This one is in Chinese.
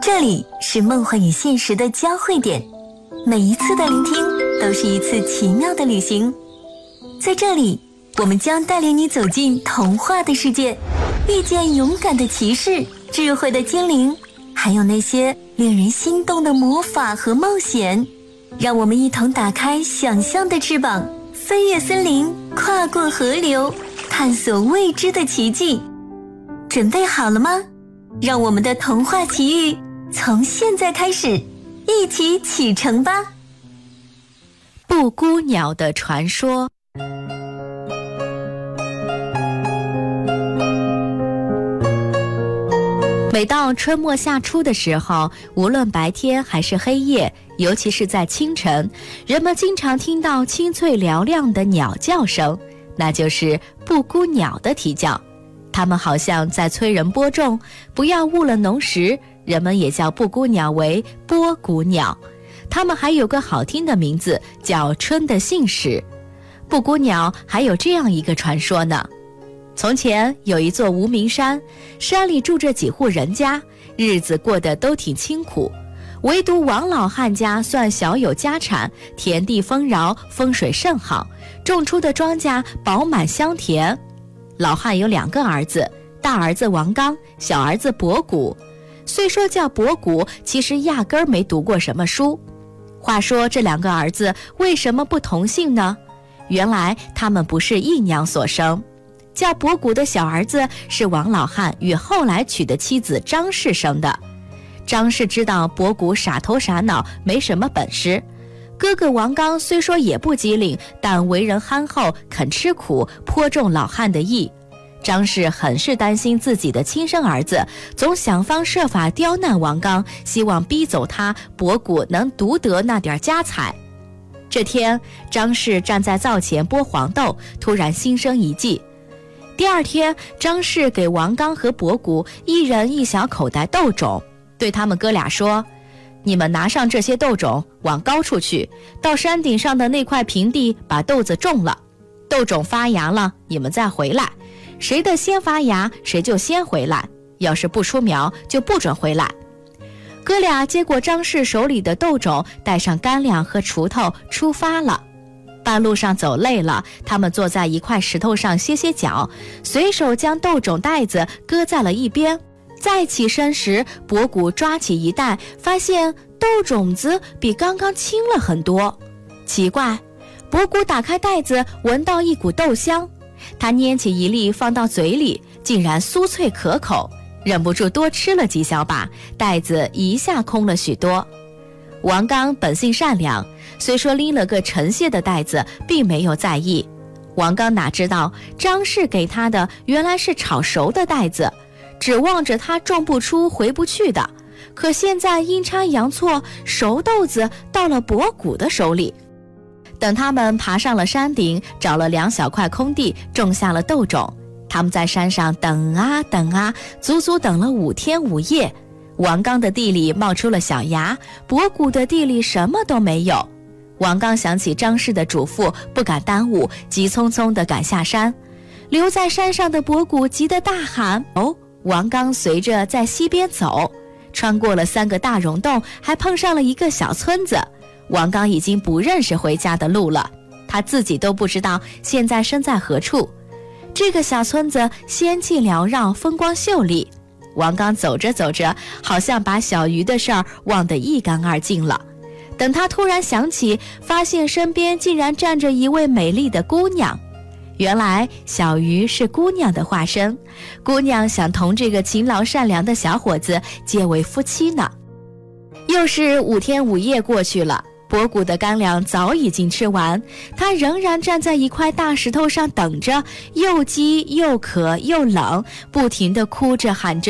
这里是梦幻与现实的交汇点，每一次的聆听都是一次奇妙的旅行。在这里，我们将带领你走进童话的世界，遇见勇敢的骑士、智慧的精灵，还有那些令人心动的魔法和冒险。让我们一同打开想象的翅膀，飞越森林，跨过河流，探索未知的奇迹。准备好了吗？让我们的童话奇遇从现在开始，一起启程吧。 布谷鸟的传说。每到春末夏初的时候，无论白天还是黑夜，尤其是在清晨，人们经常听到清脆嘹亮的鸟叫声，那就是布谷鸟的啼叫。它们好像在催人播种，不要误了农时，人们也叫布谷鸟为播谷鸟。它们还有个好听的名字，叫春的信使。布谷鸟还有这样一个传说呢。从前有一座无名山，山里住着几户人家，日子过得都挺清苦，唯独王老汉家算小有家产，田地丰饶，风水甚好，种出的庄稼饱满香甜。老汉有2个儿子，大儿子王刚，小儿子伯谷。虽说叫伯谷，其实压根儿没读过什么书。话说这2个儿子为什么不同姓呢？原来他们不是一娘所生。叫伯谷的小儿子是王老汉与后来娶的妻子张氏生的。张氏知道伯谷傻头傻脑，没什么本事。哥哥王刚虽说也不机灵，但为人憨厚，肯吃苦，颇中老汉的意。张氏很是担心自己的亲生儿子，总想方设法刁难王刚，希望逼走他，伯谷能独得那点家财。这天，张氏站在灶前剥黄豆，突然心生一计。第二天，张氏给王刚和伯谷一人一小口袋豆种，对他们哥俩说：你们拿上这些豆种，往高处去，到山顶上的那块平地把豆子种了，豆种发芽了，你们再回来，谁的先发芽，谁就先回来，要是不出苗，就不准回来。哥俩接过张氏手里的豆种，带上干粮和锄头出发了。半路上走累了，他们坐在一块石头上歇歇脚，随手将豆种袋子搁在了一边。再起身时，伯谷抓起一袋，发现豆种子比刚刚轻了很多。奇怪，伯谷打开袋子，闻到一股豆香，他拈起一粒放到嘴里，竟然酥脆可口，忍不住多吃了几小把，袋子一下空了许多。王刚本性善良，虽说拎了个盛些的袋子，并没有在意。王刚哪知道张氏给他的原来是炒熟的袋子，指望着他种不出回不去的，可现在阴差阳错，熟豆子到了伯谷的手里。等他们爬上了山顶，找了2小块空地，种下了豆种。他们在山上等啊等啊，足足等了5天5夜。王刚的地里冒出了小芽，伯谷的地里什么都没有。王刚想起张氏的嘱咐，不敢耽误，急匆匆地赶下山。留在山上的伯谷急得大喊：王刚随着在西边走，穿过了3个大溶洞，还碰上了一个小村子。王刚已经不认识回家的路了，他自己都不知道现在身在何处。这个小村子仙气缭绕，风光秀丽。王刚走着走着，好像把小鱼的事儿忘得一干二净了。等他突然想起，发现身边竟然站着一位美丽的姑娘。原来小鱼是姑娘的化身，姑娘想同这个勤劳善良的小伙子结为夫妻呢。又是5天5夜过去了，伯谷的干粮早已经吃完，他仍然站在一块大石头上等着，又饥又渴又冷，不停地哭着喊着：